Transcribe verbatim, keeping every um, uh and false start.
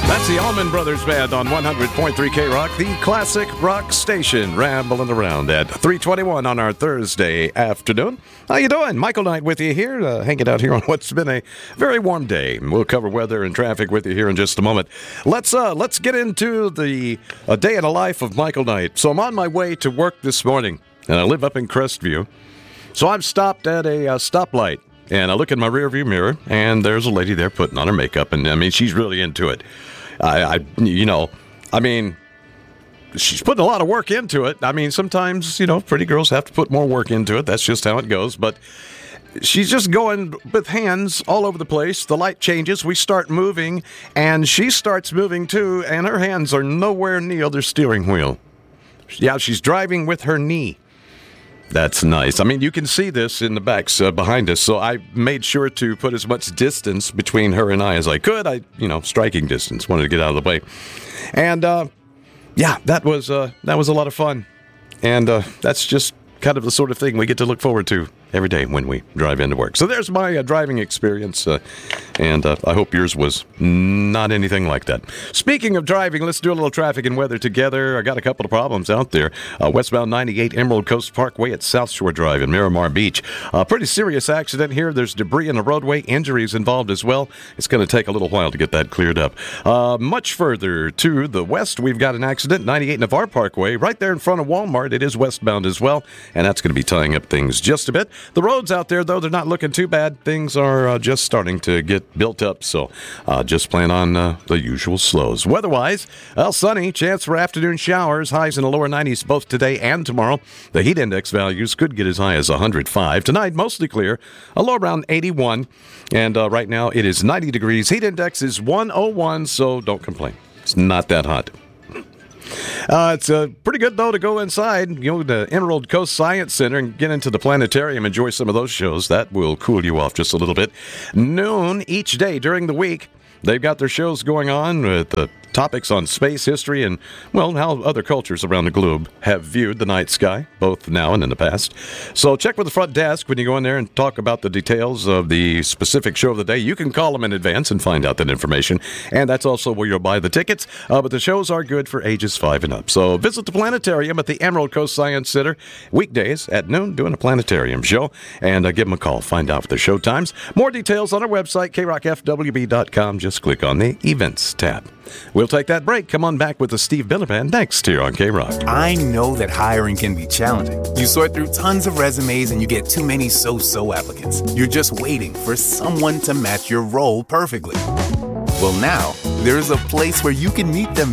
That's the Allman Brothers Band on one hundred point three K-Rock, the classic rock station, rambling around at three twenty-one on our Thursday afternoon. How you doing? Michael Knight with you here, uh, hanging out here on what's been a very warm day. We'll cover weather and traffic with you here in just a moment. Let's uh, let's get into the a day in the life of Michael Knight. So I'm on my way to work this morning, and I live up in Crestview. So I'm stopped at a uh, stoplight. And I look in my rearview mirror, and there's a lady there putting on her makeup, and I mean, she's really into it. I, I, you know, I mean, she's putting a lot of work into it. I mean, sometimes, you know, pretty girls have to put more work into it. That's just how it goes. But she's just going with hands all over the place. The light changes. We start moving, and she starts moving too, and her hands are nowhere near the steering wheel. Yeah, she's driving with her knee. That's nice. I mean, you can see this in the backs uh, behind us, so I made sure to put as much distance between her and I as I could. I, you know, striking distance, wanted to get out of the way. And, uh, yeah, that was, uh, that was a lot of fun. And uh, that's just kind of the sort of thing we get to look forward to every day when we drive into work. So there's my uh, driving experience, uh, and uh, I hope yours was not anything like that. Speaking of driving, let's do a little traffic and weather together. I got a couple of problems out there. Uh, westbound ninety-eight Emerald Coast Parkway at South Shore Drive in Miramar Beach. A uh, pretty serious accident here. There's debris in the roadway, injuries involved as well. It's going to take a little while to get that cleared up. Uh, much further to the west, we've got an accident, ninety-eight Navarre Parkway, right there in front of Walmart. It is westbound as well, and that's going to be tying up things just a bit. The roads out there, though, they're not looking too bad. Things are uh, just starting to get built up, so uh, just plan on uh, the usual slows. Weather-wise, well, sunny, chance for afternoon showers, highs in the lower nineties both today and tomorrow. The heat index values could get as high as one hundred five. Tonight, mostly clear, a low around eighty-one, and uh, right now it is ninety degrees. Heat index is one oh one, so don't complain. It's not that hot. Uh, it's uh, pretty good, though, to go inside, you know, the Emerald Coast Science Center and get into the planetarium, enjoy some of those shows. That will cool you off just a little bit. Noon each day during the week, they've got their shows going on with the topics on space history and, well, how other cultures around the globe have viewed the night sky, both now and in the past. So check with the front desk when you go in there and talk about the details of the specific show of the day. You can call them in advance and find out that information, and that's also where you'll buy the tickets. Uh, but the shows are good for ages five and up. So visit the planetarium at the Emerald Coast Science Center weekdays at noon doing a planetarium show, and uh, give them a call. Find out the show times. More details on our website, K rock F W B dot com. Just click on the Events tab. We'll take that break. Come on back with the Steve Miller Band next here on K-Rock. I know that hiring can be challenging. You sort through tons of resumes and you get too many so-so applicants. You're just waiting for someone to match your role perfectly. Well, now, there's a place where you can meet them